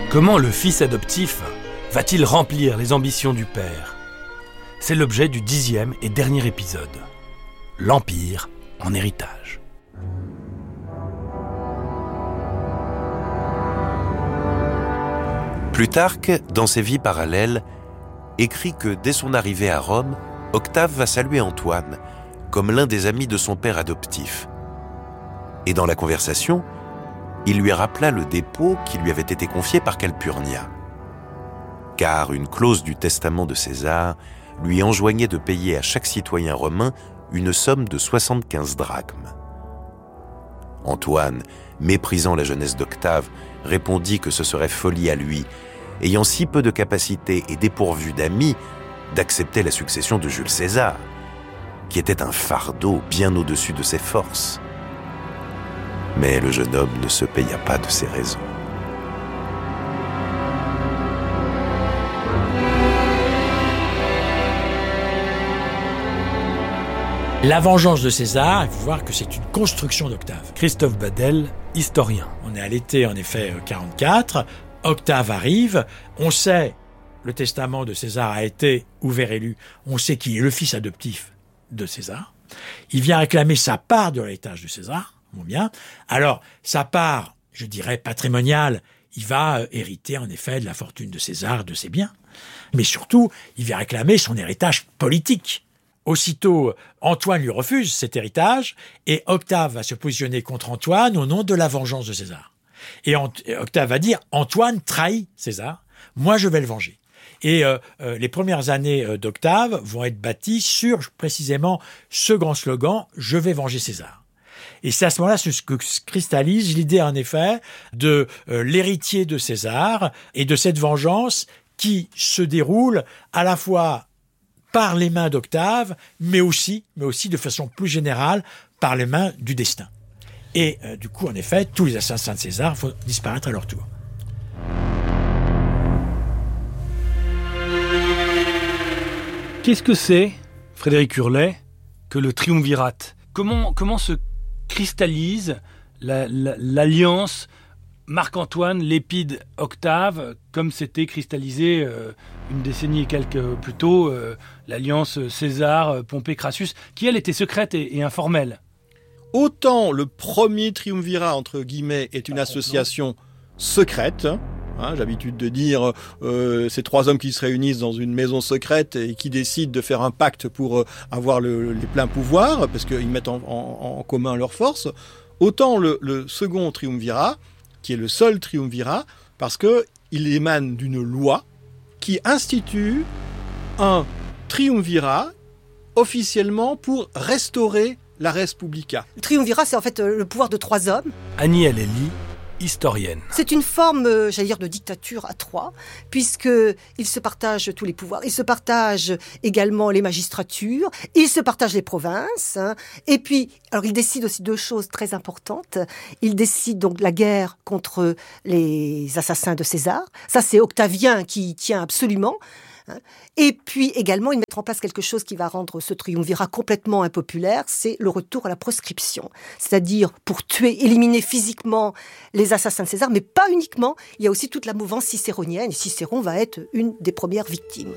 Comment le fils adoptif va-t-il remplir les ambitions du père ? C'est l'objet du 10e et dernier épisode. L'Empire en héritage. Plutarque, dans ses vies parallèles, écrit que dès son arrivée à Rome, Octave va saluer Antoine comme l'un des amis de son père adoptif. Et dans la conversation, il lui rappela le dépôt qui lui avait été confié par Calpurnia. Car une clause du testament de César lui enjoignait de payer à chaque citoyen romain une somme de 75 drachmes. Antoine, méprisant la jeunesse d'Octave, répondit que ce serait folie à lui, ayant si peu de capacité et dépourvu d'amis, d'accepter la succession de Jules César, qui était un fardeau bien au-dessus de ses forces. Mais le jeune homme ne se paya pas de ses raisons. La vengeance de César, il faut voir que c'est une construction d'Octave. Christophe Badel, historien. On est à l'été, en effet, 44. Octave arrive. On sait, le testament de César a été ouvert et lu. On sait qui est le fils adoptif de César. Il vient réclamer sa part de l'héritage de César. Bon bien. Alors, sa part, je dirais patrimoniale, il va hériter en effet de la fortune de César, de ses biens. Mais surtout, il vient réclamer son héritage politique. Aussitôt, Antoine lui refuse cet héritage et Octave va se positionner contre Antoine au nom de la vengeance de César. Et Octave va dire « Antoine trahit César, moi je vais le venger ». Et les premières années d'Octave vont être bâties sur précisément ce grand slogan « Je vais venger César ». Et c'est à ce moment-là que se cristallise l'idée, en effet, de l'héritier de César et de cette vengeance qui se déroule à la fois par les mains d'Octave, mais aussi de façon plus générale, par les mains du destin. Et du coup, en effet, tous les assassins de César vont disparaître à leur tour. Qu'est-ce que c'est, Frédéric Hurlet, que le triumvirate ? Comment se cristallise l'alliance Marc-Antoine, Lépide, Octave, comme s'était cristallisé une décennie et quelques plus tôt, l'alliance César, Pompée, Crassus, qui elle était secrète et informelle. Autant le premier triumvirat, entre guillemets, est une association secrète, j'ai l'habitude de dire ces trois hommes qui se réunissent dans une maison secrète et qui décident de faire un pacte pour avoir les pleins pouvoirs, parce qu'ils mettent en commun leurs forces. Autant le second triumvirat, qui est le seul triumvirat, parce qu'il émane d'une loi qui institue un triumvirat officiellement pour restaurer la res publica. Le triumvirat, c'est en fait le pouvoir de trois hommes. Annie Aleli, historienne. C'est une forme, de dictature à trois, puisqu'ils se partagent tous les pouvoirs. Ils se partagent également les magistratures, ils se partagent les provinces, et puis, alors ils décident aussi deux choses très importantes. Ils décident donc la guerre contre les assassins de César. Ça, c'est Octavien qui y tient absolument. Et puis également, ils mettent en place quelque chose qui va rendre ce triumvirat complètement impopulaire, c'est le retour à la proscription. C'est-à-dire pour tuer, éliminer physiquement les assassins de César, mais pas uniquement. Il y a aussi toute la mouvance cicéronienne, et Cicéron va être une des premières victimes.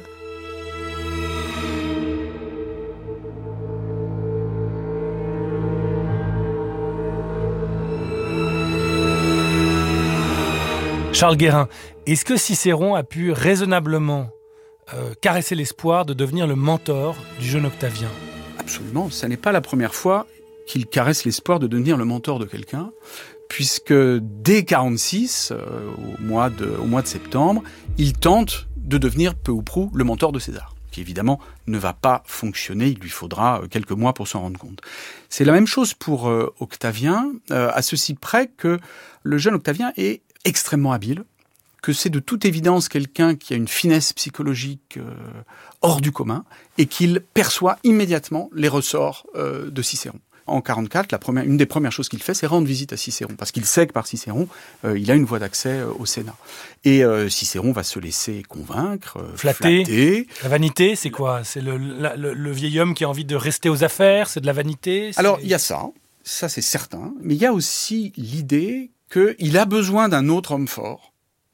Charles Guérin, est-ce que Cicéron a pu raisonnablement caresser l'espoir de devenir le mentor du jeune Octavien ? Absolument, ce n'est pas la première fois qu'il caresse l'espoir de devenir le mentor de quelqu'un, puisque dès 46, au mois de septembre, il tente de devenir peu ou prou le mentor de César, qui évidemment ne va pas fonctionner, il lui faudra quelques mois pour s'en rendre compte. C'est la même chose pour Octavien, à ceci près que le jeune Octavien est extrêmement habile, que c'est de toute évidence quelqu'un qui a une finesse psychologique hors du commun et qu'il perçoit immédiatement les ressorts de Cicéron. En 44, une des premières choses qu'il fait, c'est rendre visite à Cicéron, parce qu'il sait que par Cicéron, il a une voie d'accès au Sénat. Et Cicéron va se laisser convaincre, flatter. La vanité, c'est quoi ? C'est le vieil homme qui a envie de rester aux affaires ? C'est de la vanité ? Alors, il y a ça c'est certain, mais il y a aussi l'idée qu'il a besoin d'un autre homme fort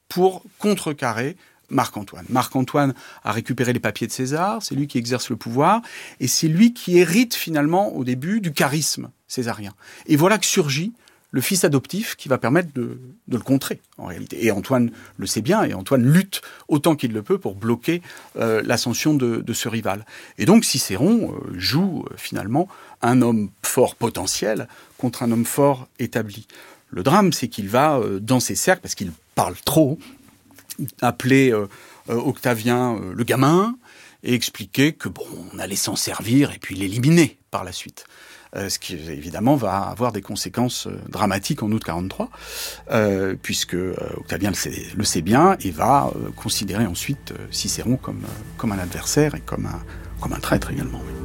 pour contrecarrer Marc-Antoine. Marc-Antoine a récupéré les papiers de César, c'est lui qui exerce le pouvoir, et c'est lui qui hérite finalement au début du charisme césarien. Et voilà que surgit le fils adoptif qui va permettre de le contrer, en réalité. Et Antoine le sait bien, et Antoine lutte autant qu'il le peut pour bloquer l'ascension de ce rival. Et donc Cicéron joue finalement un homme fort potentiel contre un homme fort établi. Le drame, c'est qu'il va, dans ses cercles, parce qu'il parle trop, appeler Octavien le gamin, et expliquer que on allait s'en servir et puis l'éliminer par la suite. Ce qui évidemment va avoir des conséquences dramatiques en août 43, puisque Octavien le sait bien et va considérer ensuite Cicéron comme un adversaire et comme un traître également. Oui.